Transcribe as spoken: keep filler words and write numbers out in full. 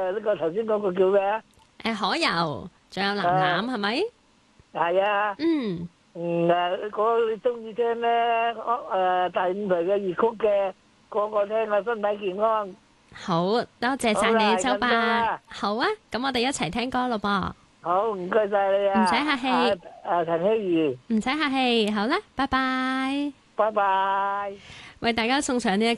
個呢個頭先嗰個叫咩啊？ 誒，可游，仲有藍藍係咪？ 係啊。 嗯。 嗯誒，嗰你中意聽咧？誒第五台嘅粵曲嘅，個個聽啊，身體健康。 好多謝晒你，周伯。好啊，咁我哋一齊聽歌咯噃。 好，唔該晒你啊。 唔使客氣。 誒誒，陳希怡。 唔使客氣，好啦，拜拜。 拜拜。 為大家送上呢一